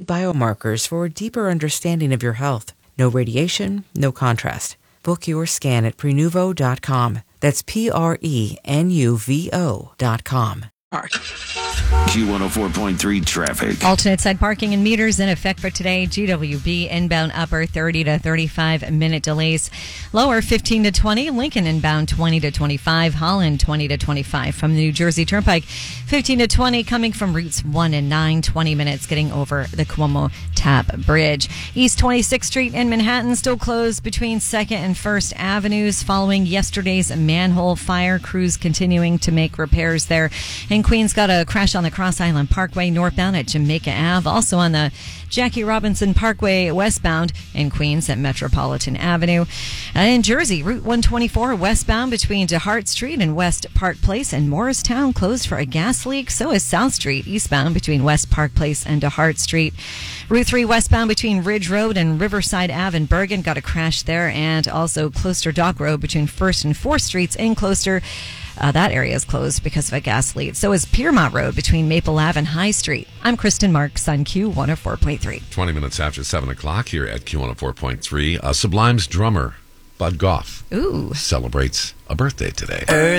biomarkers for a deeper understanding of your health. No radiation, no contrast. Book your scan at Prenuvo.com. That's Prenuvo.com. Q104.3 traffic. Alternate side parking and meters in effect for today. GWB inbound upper 30 to 35 minute delays. Lower 15 to 20. Lincoln inbound 20 to 25. Holland 20 to 25 from the New Jersey Turnpike. 15 to 20 coming from routes 1 and 9. 20 minutes getting over the Cuomo Tap Bridge. East 26th Street in Manhattan still closed between 2nd and 1st Avenues following yesterday's manhole fire. Crews continuing to make repairs there. And Queens got a crash on the Cross Island Parkway northbound at Jamaica Ave. Also on the Jackie Robinson Parkway westbound in Queens at Metropolitan Avenue. In Jersey, Route 124 westbound between DeHart Street and West Park Place and Morristown closed for a gas leak. So is South Street eastbound between West Park Place and DeHart Street. Route 3 westbound between Ridge Road and Riverside Ave in Bergen got a crash there. And also Closter Dock Road between 1st and 4th Streets in Closter. That area is closed because of a gas leak. So is Piermont Road between Maple Ave and High Street. I'm Kristen Marks on Q104.3. 20 minutes after 7 o'clock here at Q104.3. Sublime's drummer, Bud Goff, celebrates a birthday today.